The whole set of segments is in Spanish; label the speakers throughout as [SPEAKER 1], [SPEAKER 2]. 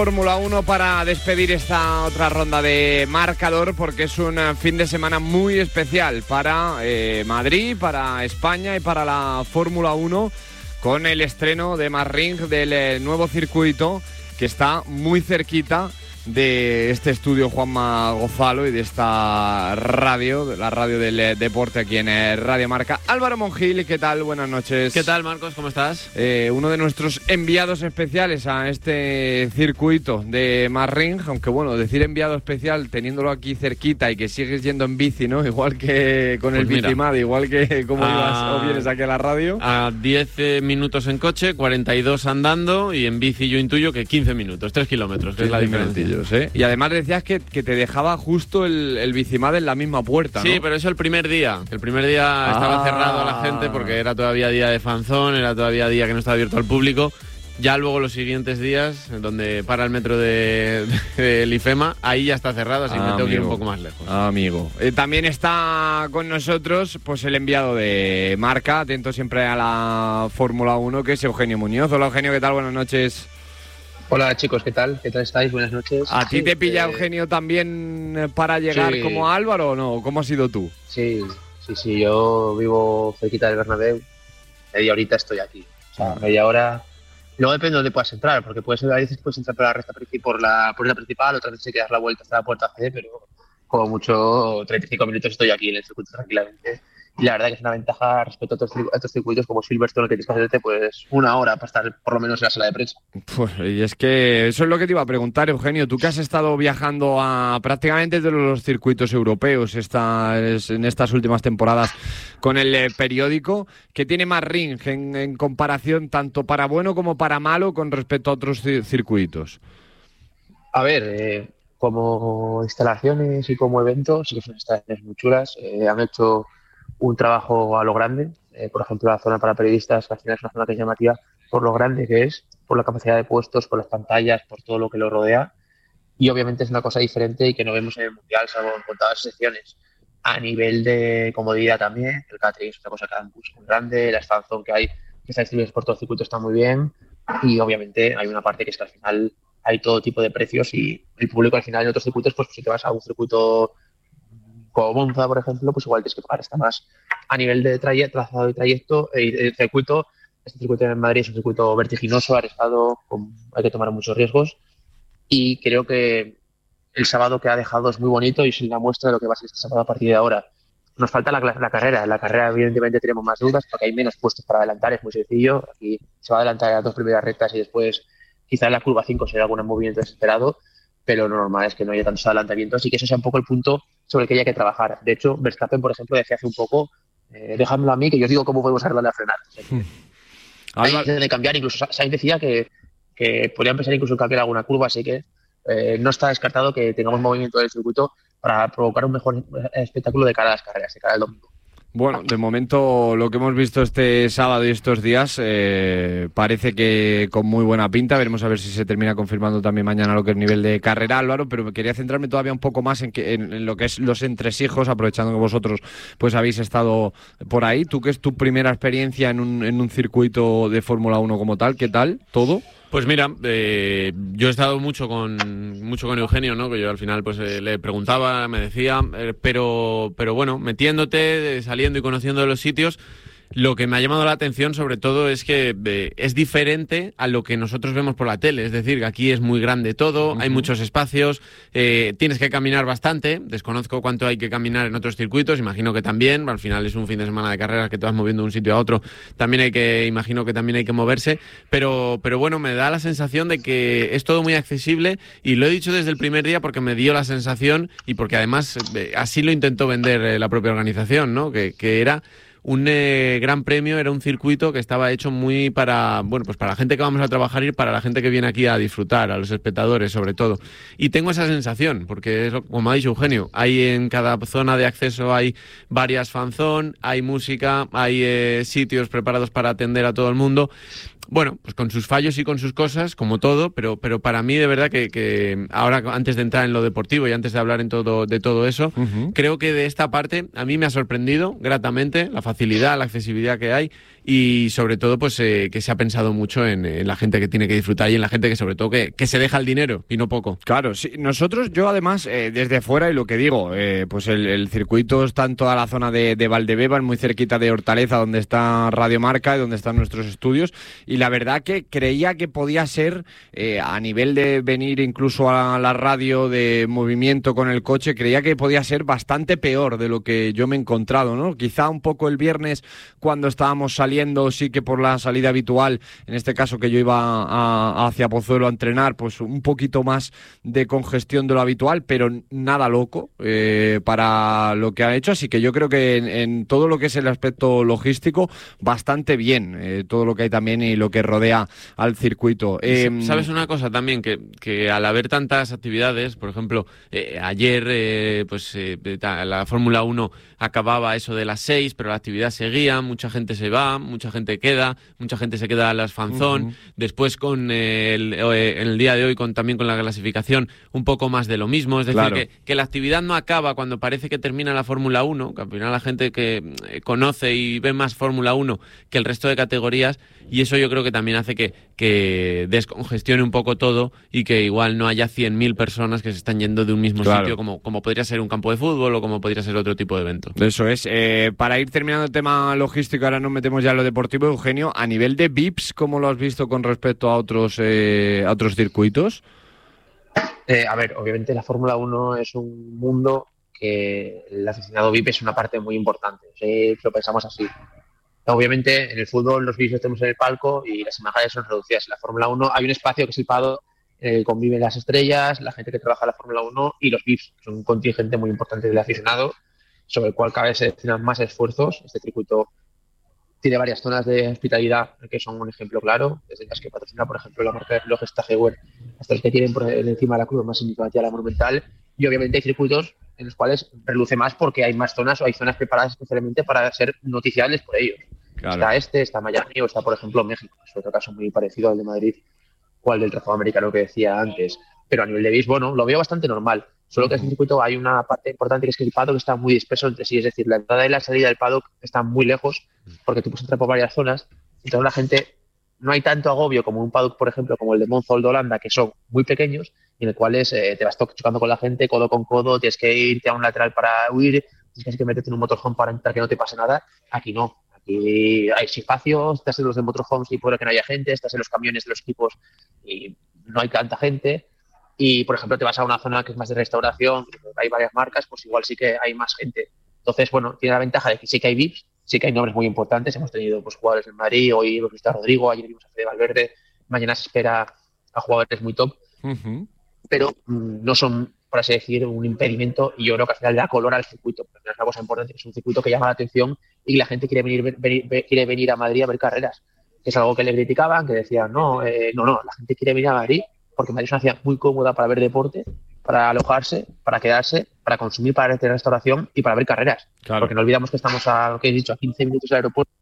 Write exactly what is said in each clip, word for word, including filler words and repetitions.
[SPEAKER 1] Fórmula uno para despedir esta otra ronda de marcador, porque es un fin de semana muy especial para eh, Madrid, para España y para la Fórmula uno, con el estreno de Marring, del eh, nuevo circuito que está muy cerquita de este estudio Juanma Gozalo y de esta radio, de la radio del eh, deporte aquí en eh, Radio Marca. Álvaro Mongil, ¿qué tal? Buenas noches.
[SPEAKER 2] ¿Qué tal, Marcos? ¿Cómo estás?
[SPEAKER 1] Eh, uno de nuestros enviados especiales a este circuito de Marring, aunque bueno, decir enviado especial teniéndolo aquí cerquita y que sigues yendo en bici, ¿no? Igual que con el
[SPEAKER 2] pues
[SPEAKER 1] Bicimad, igual que como
[SPEAKER 2] a,
[SPEAKER 1] ibas o vienes aquí a la radio.
[SPEAKER 2] A diez minutos en coche, cuarenta y dos andando, y en bici yo intuyo que quince minutos, tres kilómetros, que es la diferencia.
[SPEAKER 1] ¿eh? Y además decías que, que te dejaba justo el, el Bicimad en la misma puerta, ¿no?
[SPEAKER 2] Sí, pero eso el primer día. El primer día ah. estaba cerrado a la gente porque era todavía día de fanzón, era todavía día que no estaba abierto al público. Ya luego los siguientes días, donde para el metro de, de, de IFEMA, ahí ya está cerrado, así que
[SPEAKER 1] ah,
[SPEAKER 2] tengo
[SPEAKER 1] amigo.
[SPEAKER 2] que ir un poco más lejos.
[SPEAKER 1] Ah, amigo. Eh, también está con nosotros pues el enviado de Marca, atento siempre a la Fórmula uno, que es Eugenio Muñoz. Hola, Eugenio, ¿qué tal? Buenas noches.
[SPEAKER 3] Hola chicos, ¿qué tal? ¿Qué tal estáis? Buenas noches.
[SPEAKER 1] ¿A ti
[SPEAKER 3] sí,
[SPEAKER 1] te pilla
[SPEAKER 3] eh...
[SPEAKER 1] Eugenio también para llegar
[SPEAKER 3] sí.
[SPEAKER 1] como Álvaro o no? ¿Cómo has sido tú?
[SPEAKER 3] Sí, sí, sí, yo vivo cerquita del Bernabéu, media horita estoy aquí. O sea, media hora. Luego depende de dónde puedas entrar, porque puedes, a veces puedes entrar por la recta por la puerta principal, otras veces hay que dar la vuelta hasta la puerta C, pero como mucho treinta y cinco minutos estoy aquí en el circuito tranquilamente. Y la verdad que es una ventaja respecto a otros, a otros circuitos como Silverstone, que tienes que hacerte pues una hora para estar por lo menos en la sala de prensa.
[SPEAKER 1] Pues y es que eso es lo que te iba a preguntar, Eugenio. Tú que has estado viajando a prácticamente todos los circuitos europeos estas, en estas últimas temporadas con el eh, periódico, ¿qué tiene Marring en, en comparación tanto para bueno como para malo con respecto a otros c- circuitos?
[SPEAKER 3] A ver, eh, como instalaciones y como eventos, sí que son instalaciones muy chulas. Eh, han hecho un trabajo a lo grande, eh, por ejemplo la zona para periodistas, que al final es una zona que es llamativa por lo grande que es, por la capacidad de puestos, por las pantallas, por todo lo que lo rodea, y obviamente es una cosa diferente y que no vemos en el Mundial, salvo en contadas secciones. A nivel de comodidad también, el catering es una cosa que es muy grande, la expansión que hay, que está distribuida por todo el circuito, está muy bien, y obviamente hay una parte que es que al final hay todo tipo de precios y el público al final en otros circuitos, pues si te vas a un circuito como Monza, por ejemplo, pues igual tienes que pagar hasta más. A nivel de trayecto, trazado de trayecto, eh, el circuito, este circuito en Madrid es un circuito vertiginoso, arriesgado, con, hay que tomar muchos riesgos, y creo que el sábado que ha dejado es muy bonito y es una muestra de lo que va a ser este sábado a partir de ahora. Nos falta la, la carrera. En la carrera, evidentemente, tenemos más dudas porque hay menos puestos para adelantar, es muy sencillo. Aquí se va a adelantar a las dos primeras rectas y después, quizá en la curva cinco, será algún movimiento desesperado, pero lo normal es que no haya tantos adelantamientos y que eso sea un poco el punto sobre el que hay que trabajar. De hecho, Verstappen, por ejemplo, decía hace un poco, eh, déjamelo a mí, que yo os digo cómo podemos arreglarle a frenar. O sea, que hay que cambiar, incluso Sainz decía que, que podrían pensar incluso en cambiar alguna curva, así que eh, no está descartado que tengamos movimiento del circuito para provocar un mejor espectáculo de cara a las carreras, de cara al domingo.
[SPEAKER 1] Bueno, de momento lo que hemos visto este sábado y estos días eh, parece que con muy buena pinta. Veremos a ver si se termina confirmando también mañana lo que es nivel de carrera, Álvaro, pero me quería centrarme todavía un poco más en, que, en, en lo que es los entresijos, aprovechando que vosotros pues habéis estado por ahí. Tú, que es tu primera experiencia en un, en un circuito de Fórmula uno como tal, ¿qué tal? ¿Todo?
[SPEAKER 2] Pues mira, eh, yo he estado mucho con mucho con Eugenio, ¿no? Que yo al final pues eh, le preguntaba, me decía, eh, pero pero bueno, metiéndote, eh, saliendo y conociendo los sitios, lo que me ha llamado la atención sobre todo es que eh, es diferente a lo que nosotros vemos por la tele. Es decir, que aquí es muy grande todo, uh-huh. Hay muchos espacios, eh, tienes que caminar bastante. Desconozco cuánto hay que caminar en otros circuitos, imagino que también. Al final es un fin de semana de carreras que te vas moviendo de un sitio a otro. También hay que, imagino que también hay que moverse. Pero, pero bueno, me da la sensación de que es todo muy accesible y lo he dicho desde el primer día porque me dio la sensación y porque además eh, así lo intentó vender eh, la propia organización, ¿no? Que, que era un eh, gran premio, era un circuito que estaba hecho muy para, bueno, pues para la gente que vamos a trabajar y para la gente que viene aquí a disfrutar, a los espectadores sobre todo. Y tengo esa sensación, porque es lo, como ha dicho Eugenio, hay en cada zona de acceso hay varias fanzón, hay música, hay eh, sitios preparados para atender a todo el mundo. Bueno, pues con sus fallos y con sus cosas, como todo, pero pero para mí de verdad que, que ahora, antes de entrar en lo deportivo y antes de hablar en todo de todo eso, uh-huh. creo que de esta parte a mí me ha sorprendido gratamente la facilidad, la accesibilidad que hay y sobre todo pues eh, que se ha pensado mucho en, en la gente que tiene que disfrutar y en la gente que sobre todo que, que se deja el dinero y no poco.
[SPEAKER 1] Claro, sí. Nosotros, yo además, eh, desde fuera, y lo que digo, eh, pues el, el circuito está en toda la zona de, de Valdebebas, muy cerquita de Hortaleza, donde está Radio Marca y donde están nuestros estudios, y la verdad que creía que podía ser, eh, a nivel de venir incluso a la radio de movimiento con el coche, creía que podía ser bastante peor de lo que yo me he encontrado, ¿no? Quizá un poco el viernes cuando estábamos saliendo, sí que por la salida habitual, en este caso que yo iba a, hacia Pozuelo a entrenar, pues un poquito más de congestión de lo habitual, pero nada loco eh, para lo que ha hecho, así que yo creo que en, en todo lo que es el aspecto logístico, bastante bien, eh, todo lo que hay también y lo que rodea al circuito. Eh,
[SPEAKER 2] ¿Sabes una cosa también? Que, que al haber tantas actividades, por ejemplo, eh, ayer eh, pues eh, la Fórmula uno acababa eso de las seis, pero la actividad seguía, mucha gente se va, mucha gente queda, mucha gente se queda a las fanzón, uh-huh. Después con eh, el, eh, en el día de hoy con también con la clasificación un poco más de lo mismo, es decir, claro. que, que la actividad no acaba cuando parece que termina la Fórmula uno, que al final la gente que eh, conoce y ve más Fórmula uno que el resto de categorías, y eso yo creo que también hace que, que descongestione un poco todo y que igual no haya cien mil personas que se están yendo de un mismo claro. sitio, como, como podría ser un campo de fútbol o como podría ser otro tipo de evento.
[SPEAKER 1] Eso es. Eh, para ir terminando el tema logístico, ahora nos metemos ya en lo deportivo, Eugenio. A nivel de V I Ps, ¿cómo lo has visto con respecto a otros, eh, a otros circuitos?
[SPEAKER 3] Eh, a ver, obviamente la Fórmula uno es un mundo que el aficionado V I P es una parte muy importante. Si lo pensamos así. Obviamente en el fútbol los V I Ps los tenemos en el palco y las imágenes son reducidas. En la Fórmula uno hay un espacio que es el paddock, eh, conviven las estrellas, la gente que trabaja en la Fórmula uno y los V I Ps, que son un contingente muy importante del aficionado sobre el cual cada vez se destinan más esfuerzos. Este circuito tiene varias zonas de hospitalidad que son un ejemplo claro, desde las que patrocina, por ejemplo, la marca de relojes Stagewear, hasta los que tienen por encima de la cruz más significativa, la Monumental, y obviamente hay circuitos en los cuales reluce más porque hay más zonas o hay zonas preparadas especialmente para ser noticiables por ellos. Claro. Está este, está Miami o está, por ejemplo, México, es otro caso muy parecido al de Madrid o al del trazado americano que decía antes, pero a nivel de bis, bueno, lo veo bastante normal. Solo que en este circuito hay una parte importante que es que el paddock está muy disperso entre sí, es decir, la entrada y la salida del paddock están muy lejos porque tú puedes entrar por varias zonas, entonces la gente, no hay tanto agobio como un paddock, por ejemplo, como el de Monzol de Holanda, que son muy pequeños y en el cual eh, te vas chocando con la gente, codo con codo, tienes que irte a un lateral para huir, tienes que meterte en un motorhome para intentar que no te pase nada. Aquí no, aquí hay espacios, estás en los de motorhomes y puede que no haya gente, estás en los camiones de los equipos y no hay tanta gente. Y, por ejemplo, te vas a una zona que es más de restauración, hay varias marcas, pues igual sí que hay más gente. Entonces, bueno, tiene la ventaja de que sí que hay V I Ps, sí que hay nombres muy importantes. Hemos tenido pues, jugadores del Madrid, hoy hemos visto a Rodrigo, ayer vimos a Fede Valverde, mañana se espera a jugadores muy top, uh-huh. pero mmm, no son, por así decir, un impedimento, y yo creo que al final da color al circuito. Porque es una cosa importante, es un circuito que llama la atención y la gente quiere venir, venir, quiere venir a Madrid a ver carreras. Es algo que le criticaban, que decían, no, eh, no, no, la gente quiere venir a Madrid porque Madrid es una ciudad muy cómoda para ver deporte, para alojarse, para quedarse, para consumir, para hacer restauración y para ver carreras. Claro. Porque no olvidamos que estamos a, lo que he dicho, a quince minutos del aeropuerto.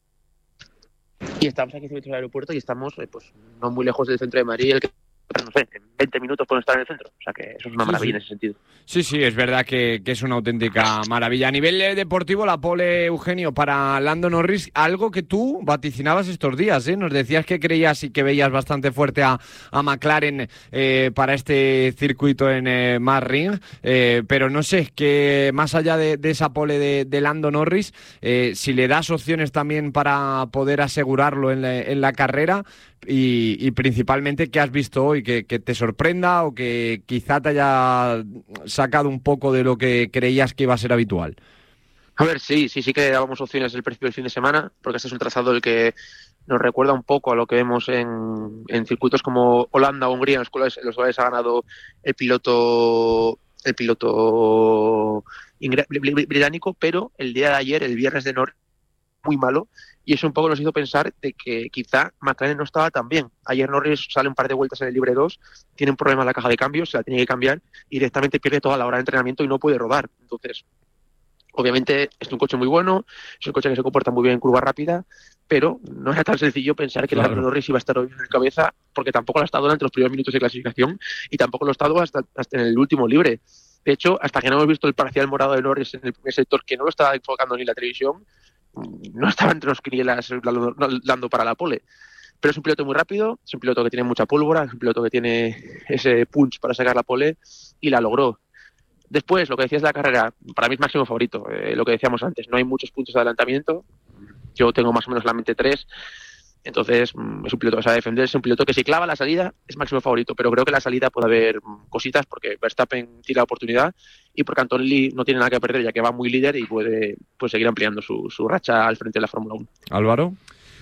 [SPEAKER 3] Y estamos a quince minutos del aeropuerto y estamos eh, pues no muy lejos del centro de Madrid, el que, no sé, en veinte minutos pueden estar en el centro. O sea que eso es una maravilla, sí, sí. En ese sentido.
[SPEAKER 1] Sí, sí, es verdad que, que es una auténtica maravilla. A nivel deportivo, la pole, Eugenio, para Lando Norris, algo que tú vaticinabas estos días, ¿eh? Nos decías que creías y que veías bastante fuerte a, a McLaren eh, para este circuito en eh, Marring, eh, pero no sé, que más allá de, de esa pole de, de Lando Norris, eh, si le das opciones también para poder asegurarlo en la, en la carrera, y, y principalmente qué has visto hoy, que, que te sorprenda o que quizá te haya sacado un poco de lo que creías que iba a ser habitual.
[SPEAKER 3] A ver, sí, sí, sí que dábamos opciones el principio del fin de semana, porque este es un trazado el que nos recuerda un poco a lo que vemos en, en circuitos como Holanda o Hungría, en los cuales, en los cuales ha ganado el piloto el piloto británico, pero el día de ayer, el viernes de Norris, muy malo, y eso un poco nos hizo pensar de que quizá McLaren no estaba tan bien. Ayer Norris sale un par de vueltas en el libre dos, tiene un problema en la caja de cambios, se la tiene que cambiar y directamente pierde toda la hora de entrenamiento y no puede rodar. Entonces, obviamente es un coche muy bueno, es un coche que se comporta muy bien en curva rápida, pero no era tan sencillo pensar que claro. el Norris iba a estar hoy en la cabeza, porque tampoco lo ha estado durante los primeros minutos de clasificación y tampoco lo ha estado hasta, hasta en el último libre. De hecho, hasta que no hemos visto el parcial morado de Norris en el primer sector, que no lo estaba enfocando ni la televisión, no estaba entre los quinielas dando, dando para la pole. Pero es un piloto muy rápido, es un piloto que tiene mucha pólvora, es un piloto que tiene ese punch para sacar la pole y la logró. Después, lo que decías de la carrera, para mí es máximo favorito. Eh, lo que decíamos antes, no hay muchos puntos de adelantamiento. Yo tengo más o menos la mente tres. Entonces, es un piloto que sabe defender, es un piloto que si clava la salida es máximo favorito, pero creo que la salida puede haber cositas porque Verstappen tira la oportunidad y porque Antonelli no tiene nada que perder ya que va muy líder y puede, puede seguir ampliando su, su racha al frente de la Fórmula uno.
[SPEAKER 1] Álvaro.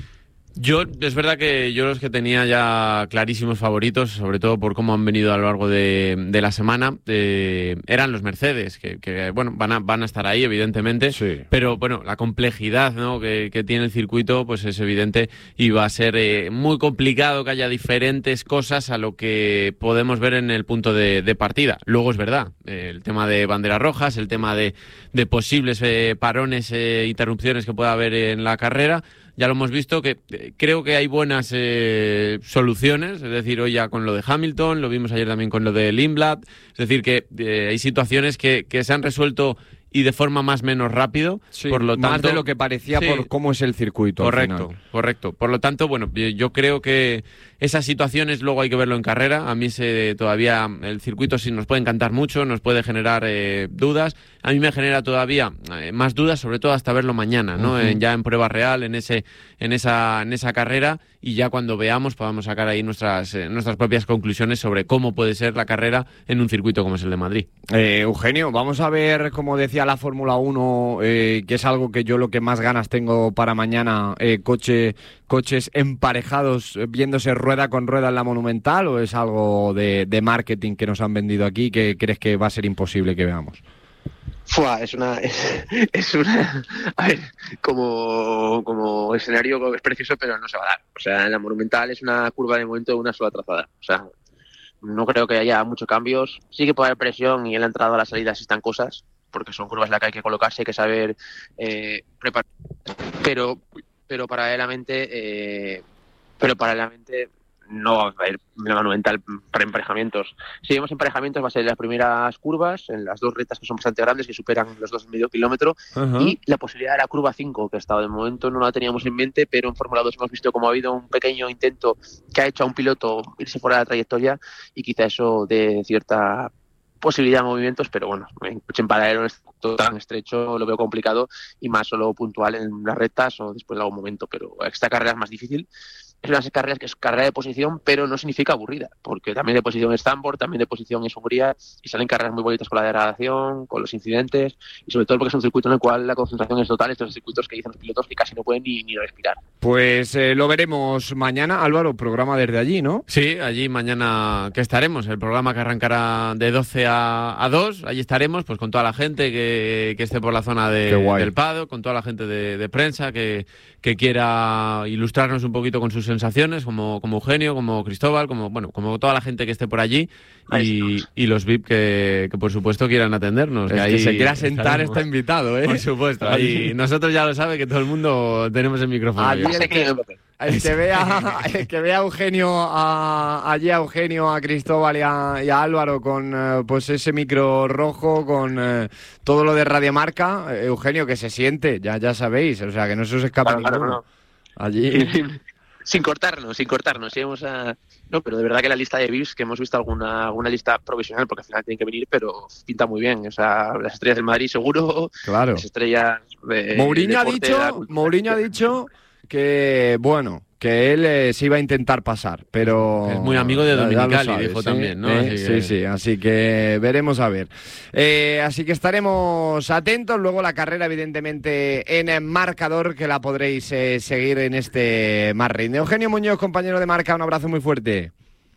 [SPEAKER 2] Yo, es verdad que yo los que tenía ya clarísimos favoritos, sobre todo por cómo han venido a lo largo de, de la semana, eh, eran los Mercedes, que, que bueno, van a, van a estar ahí, evidentemente,
[SPEAKER 1] sí.
[SPEAKER 2] Pero bueno, la complejidad, ¿no?, que, que tiene el circuito, pues es evidente y va a ser eh, muy complicado que haya diferentes cosas a lo que podemos ver en el punto de, de partida. Luego es verdad, eh, el tema de banderas rojas, el tema de, de posibles eh, parones e eh, interrupciones que pueda haber en la carrera. Ya lo hemos visto, que eh, creo que hay buenas eh, soluciones, es decir, hoy ya con lo de Hamilton, lo vimos ayer también con lo de Lindblad, es decir, que eh, hay situaciones que, que se han resuelto y de forma más o menos rápido,
[SPEAKER 1] sí,
[SPEAKER 2] por lo tanto,
[SPEAKER 1] más de lo que parecía, sí, por cómo es el circuito.
[SPEAKER 2] Correcto, correcto. Por lo tanto, bueno, yo creo que esas situaciones luego hay que verlo en carrera. A mí se, todavía el circuito sí nos puede encantar mucho, nos puede generar eh, dudas. A mí me genera todavía eh, más dudas, sobre todo hasta verlo mañana, ¿no? Uh-huh. en, ya en prueba real, en ese, en esa, en esa carrera, y ya cuando veamos podamos sacar ahí nuestras, eh, nuestras propias conclusiones sobre cómo puede ser la carrera en un circuito como es el de Madrid.
[SPEAKER 1] Eh, Eugenio, vamos a ver, como decía la Fórmula uno, eh, que es algo que yo lo que más ganas tengo para mañana, eh, coche, coches emparejados viéndose rueda con rueda en la Monumental, ¿o es algo de, de marketing que nos han vendido aquí que crees que va a ser imposible que veamos?
[SPEAKER 3] Fua, es una, es, es una, a ver, como, como escenario es precioso, pero no se va a dar. O sea, en la Monumental es una curva de momento de una sola trazada. O sea, no creo que haya muchos cambios. Sí que puede haber presión y en la entrada o la salida sí están cosas, porque son curvas en las que hay que colocarse, hay que saber eh, preparar. Pero, pero paralelamente, eh, pero paralelamente no va a haber la Monumental para emparejamientos. Si vemos emparejamientos va a ser en las primeras curvas, en las dos rectas que son bastante grandes, que superan los dos medio kilómetro, uh-huh. y la posibilidad de la curva cinco, que hasta de momento no la teníamos en mente, pero en Fórmula dos hemos visto como ha habido un pequeño intento que ha hecho a un piloto irse fuera de la trayectoria y quizá eso dé cierta posibilidad de movimientos, pero bueno, en coche en paralelo es tan estrecho, lo veo complicado y más solo puntual en las rectas o después de algún momento, pero esta carrera es más difícil. Es una carrera que es carrera de posición, pero no significa aburrida, porque también de posición es Zandvoort, también de posición es Hungría, y salen carreras muy bonitas con la degradación, con los incidentes, y sobre todo porque es un circuito en el cual la concentración es total, estos circuitos que dicen los pilotos que casi no pueden ni, ni respirar.
[SPEAKER 1] Pues eh, lo veremos mañana. Álvaro, programa desde allí, ¿no?
[SPEAKER 2] Sí, allí mañana que estaremos, el programa que arrancará de doce a dos, allí estaremos pues con toda la gente que, que esté por la zona de, del Pado, con toda la gente de, de prensa que, que quiera ilustrarnos un poquito con sus sensaciones, como, como Eugenio, como Cristóbal, como bueno, como toda la gente que esté por allí y, y los V I P que, que por supuesto quieran atendernos.
[SPEAKER 1] El
[SPEAKER 2] que,
[SPEAKER 1] que
[SPEAKER 2] ahí
[SPEAKER 1] se quiera sentar está invitado, ¿eh?
[SPEAKER 2] Por supuesto. Ahí, nosotros ya lo sabe que todo el mundo tenemos el micrófono.
[SPEAKER 1] Allí el que, el que vea, el que vea a Eugenio, a, allí a Eugenio, a Cristóbal y a, y a Álvaro con eh, pues ese micro rojo, con eh, todo lo de Radiomarca, eh, Eugenio, que se siente, ya, ya sabéis, o sea, que no se os escapa claro, ninguno. Claro, no. Allí...
[SPEAKER 3] Sin cortarnos, sin cortarnos, íbamos a... No, pero de verdad que la lista de V I Ps, que hemos visto alguna, alguna lista provisional, porque al final tienen que venir, pero pinta muy bien. O sea, las estrellas del Madrid seguro,
[SPEAKER 1] claro.
[SPEAKER 3] Las estrellas de
[SPEAKER 1] Mourinho ha
[SPEAKER 3] de
[SPEAKER 1] dicho, Mourinho ha dicho que, bueno, que él eh, se iba a intentar pasar, pero...
[SPEAKER 2] Es muy amigo de Dominicali, dijo
[SPEAKER 1] ¿sí?
[SPEAKER 2] también, ¿no?
[SPEAKER 1] ¿Eh?
[SPEAKER 2] Así que...
[SPEAKER 1] Sí, sí, así que veremos a ver. Eh, así que estaremos atentos. Luego la carrera, evidentemente, en el marcador, que la podréis eh, seguir en este Más Ring. Eugenio Muñoz, compañero de Marca, un abrazo muy fuerte.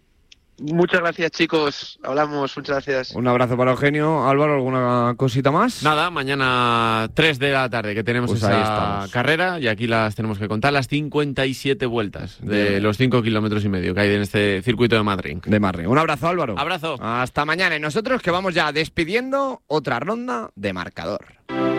[SPEAKER 3] Muchas gracias, chicos. Hablamos, muchas gracias.
[SPEAKER 1] Un abrazo para Eugenio. Álvaro, ¿alguna cosita más?
[SPEAKER 2] Nada, mañana tres de la tarde que tenemos pues esa carrera y aquí las tenemos que contar, las cincuenta y siete vueltas de, de los cinco kilómetros y medio que hay en este circuito de Madrid.
[SPEAKER 1] De Madrid. Un abrazo, Álvaro.
[SPEAKER 2] Abrazo.
[SPEAKER 1] Hasta mañana. Y nosotros que vamos ya despidiendo otra ronda de marcador.